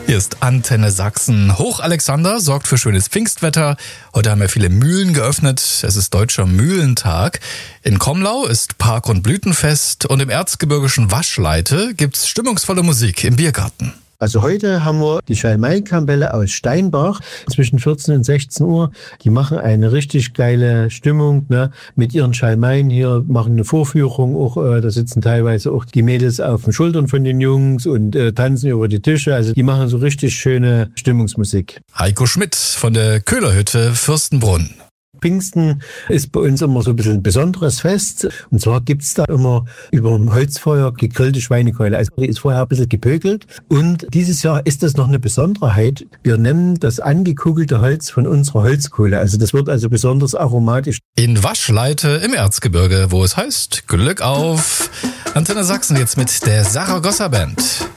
Hier ist Antenne Sachsen. Hochalexander sorgt für schönes Pfingstwetter. Heute haben ja viele Mühlen geöffnet. Es ist Deutscher Mühlentag. In Komlau ist Park- und Blütenfest und im erzgebirgischen Waschleite gibt's stimmungsvolle Musik im Biergarten. Also heute haben wir die Schalmei-Kapelle aus Steinbach zwischen 14 und 16 Uhr. Die machen eine richtig geile Stimmung, ne, mit ihren Schalmeien hier, machen eine Vorführung. Auch da sitzen teilweise auch die Mädels auf den Schultern von den Jungs und tanzen über die Tische. Also die machen so richtig schöne Stimmungsmusik. Heiko Schmidt von der Köhlerhütte Fürstenbrunn. Pfingsten ist bei uns immer so ein bisschen ein besonderes Fest. Und zwar gibt's da immer über dem Holzfeuer gegrillte Schweinekeule. Also die ist vorher ein bisschen gepökelt. Und dieses Jahr ist das noch eine Besonderheit. Wir nehmen das angekugelte Holz von unserer Holzkohle. Also das wird also besonders aromatisch. In Waschleite im Erzgebirge, wo es heißt Glück auf. Antenne Sachsen jetzt mit der Saragossa Band.